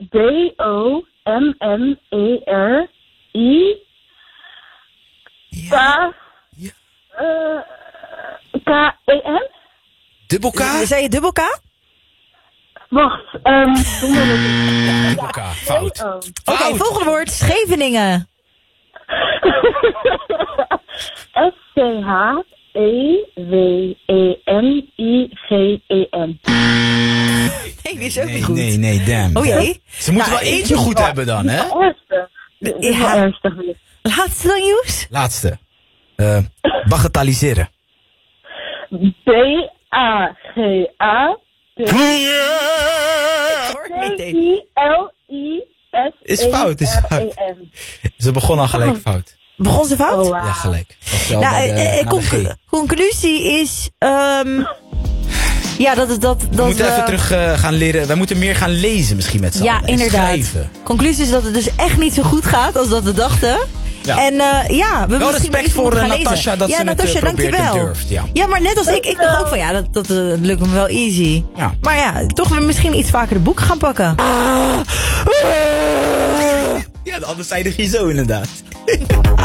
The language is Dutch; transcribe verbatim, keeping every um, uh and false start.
D O M M E R I K Ja. uh, K E N? Dubbel K? Zei je dubbel K? Wacht, um, hoe moet ik Dubbel K, fout. Oh. Oké, okay, volgende woord. Scheveningen. S C H E W E N I G E N. Nee, die is ook Nee, niet goed. nee, nee, damn. Oh jee. Ze moeten Nou, wel eentje goed hebben dan, hè? Ernstig. Dit is wel Ja. ernstig. Laatste dan, Joes? Laatste. Uh, bagatelliseren. B A G A T Hoor ik niet eens. I L I S Is fout, is fout. E N. Ze begon al gelijk fout. Begon ze fout? Oh, wow. Ja, gelijk. Was wel Nou, bij de- eh, eh, na de conc- G. conclusie is... Um, ja, dat is dat... dat We moeten we- even terug uh, gaan leren. Wij moeten meer gaan lezen misschien met z'n Ja, allen. En inderdaad. schrijven. Conclusie is dat het dus echt niet zo goed gaat als dat we dachten. Ja. En uh, ja, we Wel misschien respect iets voor, moeten uh, gaan Natasja lezen. dat ja, ze het, uh, Natasja, probeert en dankjewel. durft, ja. ja, maar net als ik, ik dacht ook van ja, dat, dat uh, lukt me wel easy. Ja. Maar ja, toch weer misschien iets vaker de boeken gaan pakken. Ja, de andere zijde ging zo inderdaad.